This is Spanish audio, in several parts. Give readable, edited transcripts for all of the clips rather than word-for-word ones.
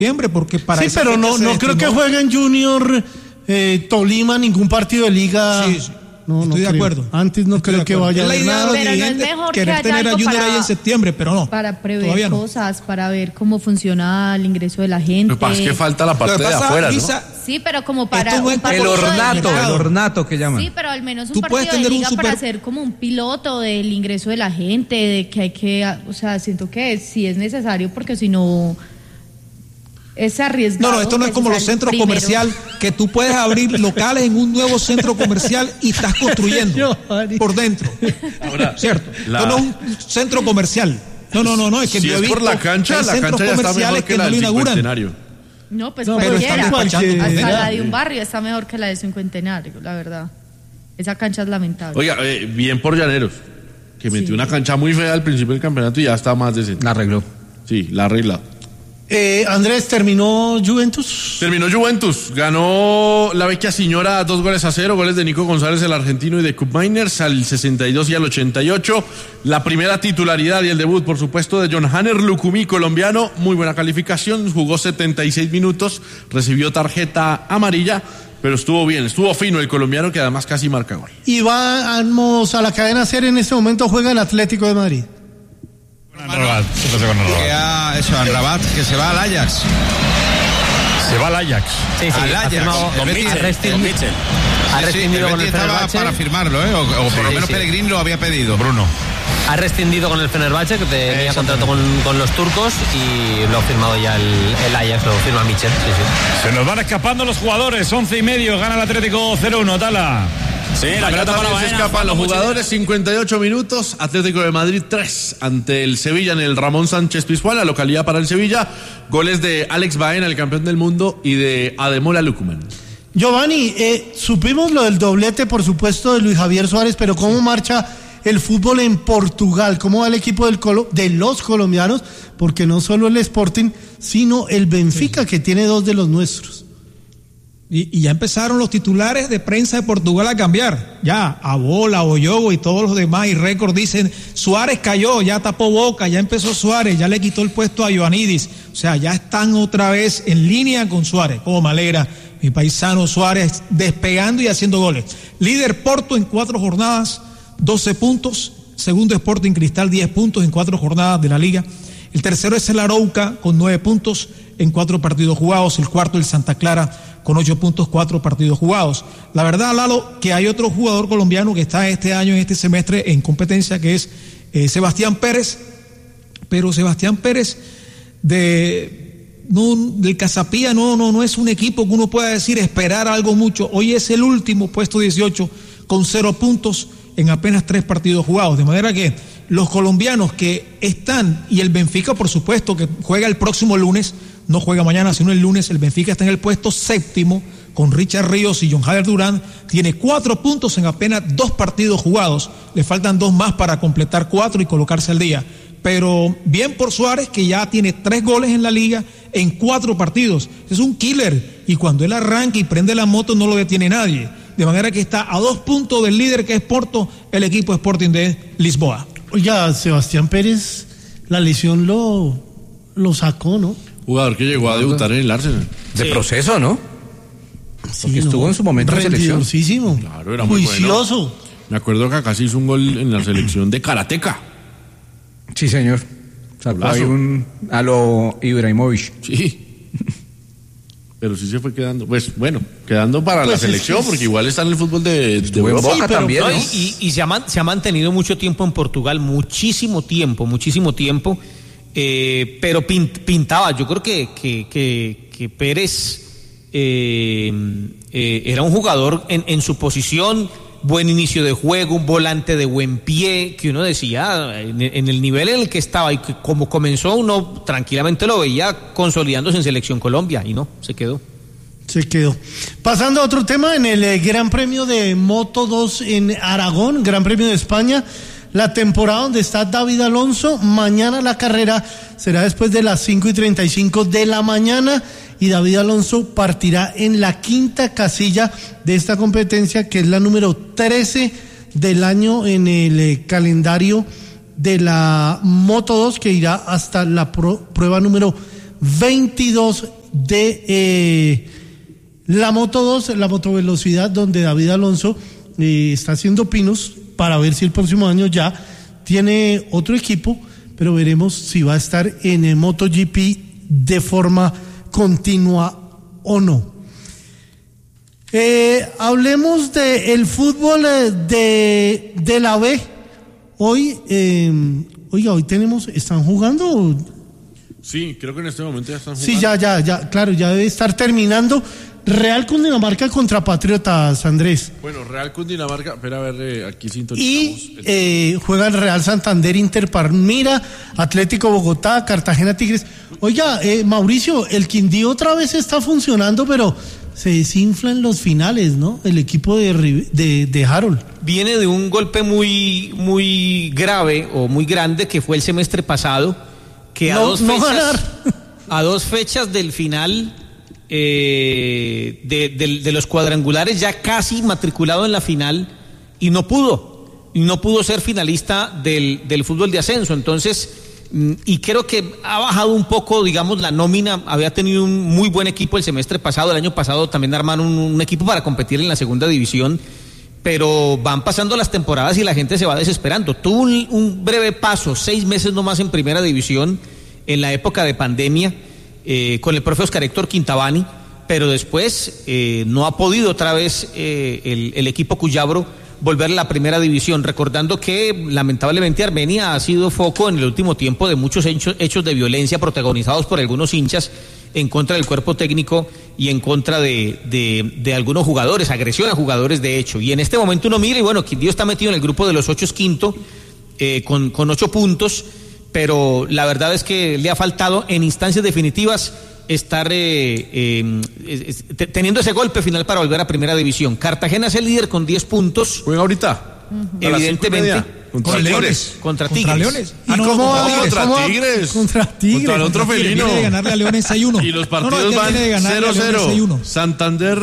septiembre, porque para sí, pero no creo que juegue en Junior Tolima ningún partido de liga. Sí. No, estoy de acuerdo. Antes no creo que vaya a haber nada. Pero no es mejor querer tener a Junior ahí en septiembre, pero no. Para prever cosas, para ver cómo funciona el ingreso de la gente. Lo que pasa es que falta la parte de afuera, ¿no? Sí, pero como para el ornato que llaman. Sí, pero al menos un partido de liga para hacer como un piloto del ingreso de la gente, de que hay que, o sea, siento que sí es necesario, porque si no es arriesgado. No, esto no es como los centros comerciales, que tú puedes abrir locales en un nuevo centro comercial y estás construyendo por dentro. Ahora, ¿cierto? Esto no es un centro comercial. No, es que si yo he es visto por la cancha ya está mejor que la del Cincuentenario. No, pues pero cualquiera. Hasta la de un bien. barrio está mejor que la de Cincuentenario, la verdad. Esa cancha es lamentable. Oiga, bien por Llaneros, que metió una cancha muy fea al principio del campeonato y ya está más decente. La arregló. Sí, la arregla. Andrés, ¿terminó Juventus? Terminó Juventus, ganó la vecchia señora 2-0, goles de Nico González, el argentino, y de Cup Miners al 62 y al 88. La primera titularidad y el debut, por supuesto, de John Hanner Lucumí, colombiano, muy buena calificación, jugó 76 minutos, recibió tarjeta amarilla, pero estuvo bien, estuvo fino el colombiano, que además casi marca gol. Y vamos a la cadena SER, en este momento juega el Atlético de Madrid. Rabat, eso, Rabat, que se va al Ajax. Se va al Ajax. Sí, al Ajax. Ha rescindido con el Fenerbahce. Para firmarlo, o por lo menos Pellegrini lo había pedido. Bruno. Ha rescindido con el Fenerbahce, que tenía contrato con los turcos, y lo ha firmado ya el Ajax, lo firma Michel. Sí. Se nos van escapando los jugadores, 11:30, gana el Atlético 0-1, Tala. Sí, la pelota para Baena. Se escapan los jugadores, 58 minutos, Atlético de Madrid 3 ante el Sevilla en el Ramón Sánchez Pizjuán, la localidad para el Sevilla. Goles de Alex Baena, el campeón del mundo, y de Ademola Lookman. Giovanni, supimos lo del doblete, por supuesto, de Luis Javier Suárez, pero ¿cómo marcha el fútbol en Portugal? ¿Cómo va el equipo de los colombianos? Porque no solo el Sporting, sino el Benfica, que tiene 2 de los nuestros. Y ya empezaron los titulares de prensa de Portugal a cambiar. Ya, Abola, Oyogo y todos los demás, y récord dicen, Suárez cayó, ya tapó boca, ya empezó Suárez, ya le quitó el puesto a Ioannidis. O sea, ya están otra vez en línea con Suárez. Como me alegra, mi paisano Suárez despegando y haciendo goles. Líder Porto en 4 jornadas, 12 puntos. Segundo Sporting Cristal, 10 puntos en 4 jornadas de la liga. El tercero es el Arauca con 9 puntos en 4 partidos jugados. El cuarto, el Santa Clara, con 8 puntos, 4 partidos jugados. La verdad, Lalo, que hay otro jugador colombiano que está este año, en este semestre, en competencia, que es Sebastián Pérez. Pero Sebastián Pérez del Casapía no es un equipo que uno pueda decir esperar algo mucho. Hoy es el último, puesto 18, con 0 puntos en apenas 3 partidos jugados. De manera que los colombianos que están, y el Benfica, por supuesto, que juega el próximo lunes, no juega mañana, sino el lunes, el Benfica está en el puesto 7 con Richard Ríos y John Jader Durán, tiene 4 puntos en apenas 2 partidos jugados, le faltan 2 más para completar 4 y colocarse al día, pero bien por Suárez, que ya tiene 3 goles en la liga en 4 partidos, es un killer, y cuando él arranca y prende la moto no lo detiene nadie, de manera que está a 2 puntos del líder, que es Porto, el equipo Sporting de Lisboa. Oiga, Sebastián Pérez, la lesión lo sacó, ¿no? Jugador que llegó a debutar en el Arsenal. De proceso, ¿no? Sí, porque estuvo en su momento en selección. Claro, era muy juicioso. Bueno. Me acuerdo que acá se hizo un gol en la selección de Karateka. Sí, señor. Sacó ahí a lo Ibrahimovic. Sí. Pero sí se fue quedando, pues bueno, quedando para la selección, porque igual está en el fútbol de Europa. Sí, también, ¿no? Y se ha mantenido mucho tiempo en Portugal, muchísimo tiempo. Pero pintaba, yo creo que Pérez era un jugador en su posición, buen inicio de juego, un volante de buen pie, que uno decía, en el nivel en el que estaba y que como comenzó, uno tranquilamente lo veía consolidándose en Selección Colombia, y no, se quedó. Pasando a otro tema, en el Gran Premio de Moto 2 en Aragón, Gran Premio de España, la temporada donde está David Alonso. Mañana la carrera será después de las 5:35 de la mañana y David Alonso partirá en la 5ª casilla de esta competencia, que es la número 13 del año en el calendario de la Moto 2, que irá hasta la prueba número 22 de la Moto 2, la motovelocidad, donde David Alonso está haciendo pinos para ver si el próximo año ya tiene otro equipo, pero veremos si va a estar en el MotoGP de forma continua o no. Hablemos del fútbol de la B. Hoy, hoy ¿están jugando? Sí, creo que en este momento ya están jugando. Sí, ya, claro, ya debe estar terminando. Real Cundinamarca contra Patriotas, Andrés. Bueno, Real Cundinamarca, espera a ver, aquí sintonizamos. Y juegan Real Santander, Inter Palmira, Atlético Bogotá, Cartagena Tigres. Oiga, Mauricio, el Quindío otra vez está funcionando, pero se desinfla en los finales, ¿no? El equipo de Harold. Viene de un golpe muy grave o muy grande que fue el semestre pasado, que a dos fechas del final de los cuadrangulares, ya casi matriculado en la final, y no pudo ser finalista del fútbol de ascenso. Entonces, y creo que ha bajado un poco, digamos, la nómina. Había tenido un muy buen equipo el semestre pasado, el año pasado también armaron un equipo para competir en la segunda división, pero van pasando las temporadas y la gente se va desesperando. Tuvo un breve paso, 6 meses nomás en primera división, en la época de pandemia, con el profe Oscar Héctor Quintabani, pero después no ha podido otra vez el equipo cuyabro volver a la primera división, recordando que lamentablemente Armenia ha sido foco en el último tiempo de muchos hechos de violencia protagonizados por algunos hinchas en contra del cuerpo técnico y en contra de algunos jugadores, agresión a jugadores de hecho. Y en este momento uno mira y bueno, Quindío está metido en el grupo de los 8, es quinto, con 8 puntos, pero la verdad es que le ha faltado en instancias definitivas estar teniendo ese golpe final para volver a primera división. Cartagena es el líder con 10 puntos. ¿Juega ahorita? Evidentemente. Contra Leones. Contra Tigres. Leones. ¿Y cómo va? Contra Tigres. Contra Tigres. Contra el otro felino. Viene de ganarle a Leones 6-1. Y los partidos van 0-0. Santander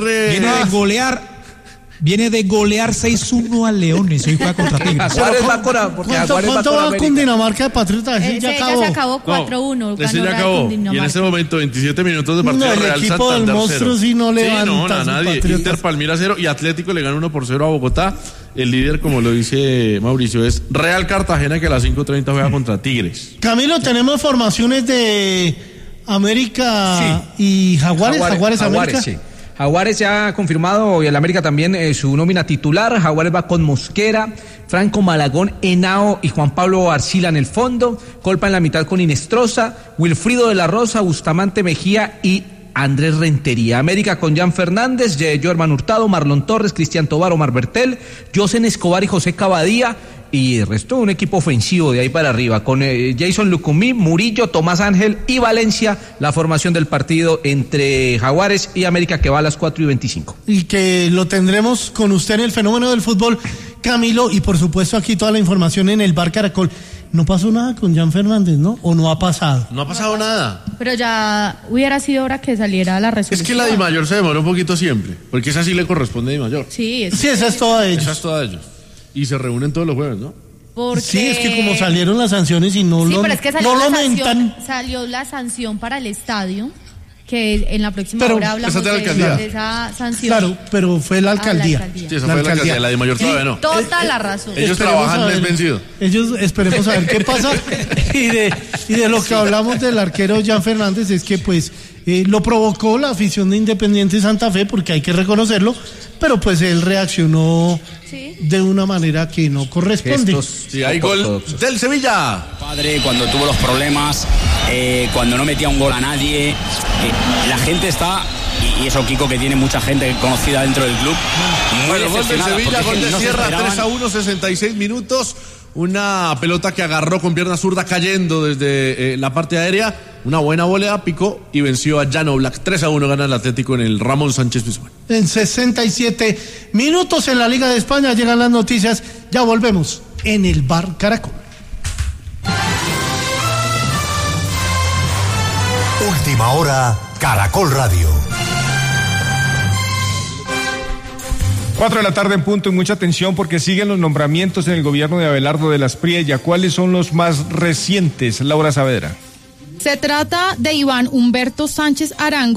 Viene de golear 6-1 a Leones. Hoy juega contra Tigres. ¿Cuánto va con Dinamarca de Patriotas? Ya se acabó 4-1. Ese ya acabó. Y en este momento 27 minutos de partido. El Real equipo Santander del monstruo 0. sí no levanta. Sí, no, nadie. Inter Palmira 0 y Atlético le gana 1-0 a Bogotá. El líder, como lo dice Mauricio, es Real Cartagena, que a las 5:30 juega contra Tigres. Camilo, tenemos formaciones de América y Jaguares. Jaguares América. Sí. Jaguares ya ha confirmado, y el América también, su nómina titular. Jaguares va con Mosquera, Franco Malagón, Henao y Juan Pablo Arcila en el fondo. Colpa en la mitad con Inestrosa, Wilfrido de la Rosa, Bustamante Mejía y Andrés Rentería. América con Jan Fernández, Jorman Hurtado, Marlon Torres, Cristian Tobar, Omar Bertel, Josen Escobar y José Cavadía. Y el resto un equipo ofensivo de ahí para arriba, con Jason Lucumí, Murillo, Tomás Ángel y Valencia, la formación del partido entre Jaguares y América, que va a las 4:25. Y que lo tendremos con usted en el fenómeno del fútbol, Camilo, y por supuesto aquí toda la información en el Bar Caracol. No pasó nada con Jan Fernández, ¿no? ¿O no ha pasado? No ha pasado nada. Pero ya hubiera sido hora que saliera la resolución. Es que la Dimayor se demora un poquito siempre, porque esa sí le corresponde a Dimayor. Sí, esa es toda de ellos. Esa es toda de ellos. Y se reúnen todos los jueves, ¿no? Porque... Sí, es que como salieron las sanciones y no lo aumentan. Salió la sanción para el estadio, que en la próxima hora hablamos de esa sanción. Claro, pero fue la alcaldía. Sí, esa fue la alcaldía, la de Mayor todavía no. Toda la razón. Ellos trabajan mes vencido. Ellos esperemos a ver qué pasa. y de lo que hablamos del arquero Jan Fernández es que pues lo provocó la afición de Independiente Santa Fe, porque hay que reconocerlo, pero pues él reaccionó de una manera que no corresponde. Sí, hay gol del Sevilla. Padre, cuando tuvo los problemas, cuando no metía un gol a nadie, la gente está, y eso Kiko, que tiene mucha gente conocida dentro del club, muy gol del Sevilla, gol de Sierra, 3-1, 66 minutos. Una pelota que agarró con pierna zurda cayendo desde la parte aérea. Una buena volea, picó y venció a Jan Oblak. 3-1 gana el Atlético en el Ramón Sánchez Pizjuán. En 67 minutos en la Liga de España llegan las noticias. Ya volvemos en el Bar Caracol. Última hora, Caracol Radio. 4 de la tarde en punto, y mucha atención porque siguen los nombramientos en el gobierno de Abelardo de las Priella. ¿Cuáles son los más recientes, Laura Saavedra? Se trata de Iván Humberto Sánchez Arango.